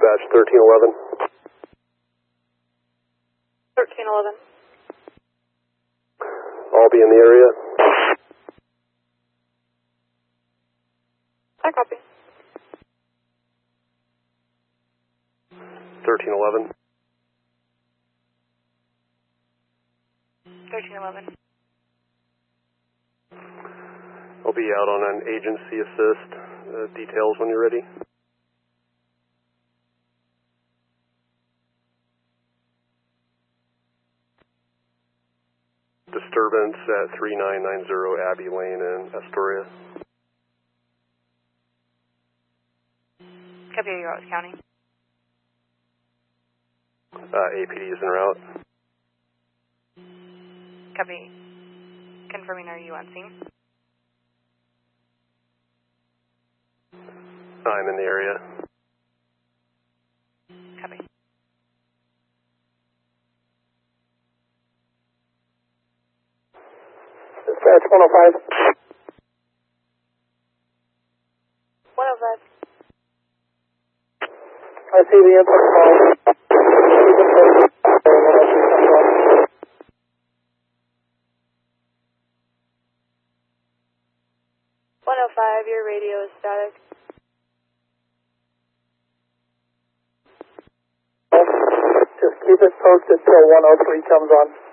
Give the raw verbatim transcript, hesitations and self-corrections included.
dispatch, thirteen eleven. thirteen eleven. I'll be in the area. I copy. thirteen eleven. thirteen eleven. I'll be out on an agency assist. Uh, details when you're ready. Disturbance at three nine nine zero Abbey Lane in Astoria. Copy, you're out County. Uh, A P D is en route. Copy. Confirming, are you on scene? I'm in the area. Copy. Dispatch one oh five. one oh five. I see the input call. one oh five, your radio is static. Just keep it posted till one oh three comes on.